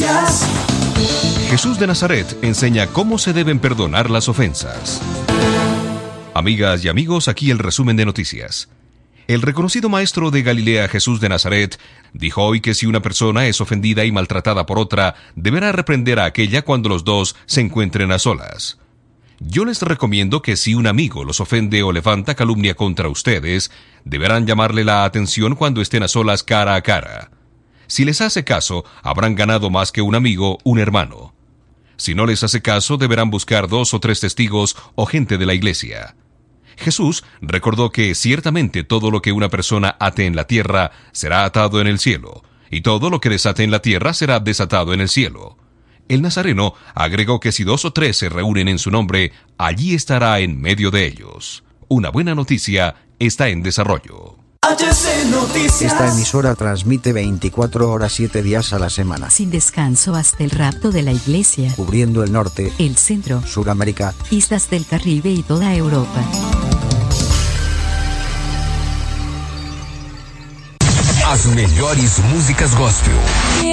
Noticias. Jesús de Nazaret enseña cómo se deben perdonar las ofensas. Amigas y amigos, aquí el resumen de noticias. El reconocido maestro de Galilea, Jesús de Nazaret, dijo hoy que si una persona es ofendida y maltratada por otra, deberá reprender a aquella cuando los dos se encuentren a solas. Yo les recomiendo que si un amigo los ofende o levanta calumnia contra ustedes, deberán llamarle la atención cuando estén a solas cara a cara. Si les hace caso, habrán ganado más que un amigo, un hermano. Si no les hace caso, deberán buscar 2 o 3 testigos o gente de la iglesia. Jesús recordó que ciertamente todo lo que una persona ate en la tierra será atado en el cielo, y todo lo que desate en la tierra será desatado en el cielo. El Nazareno agregó que si 2 o 3 se reúnen en su nombre, allí estará en medio de ellos. Una buena noticia está en desarrollo. Esta emisora transmite 24 horas 7 días a la semana, sin descanso hasta el rapto de la iglesia, cubriendo el norte, el centro, Suramérica, islas del Caribe y toda Europa. As melhores músicas gospel.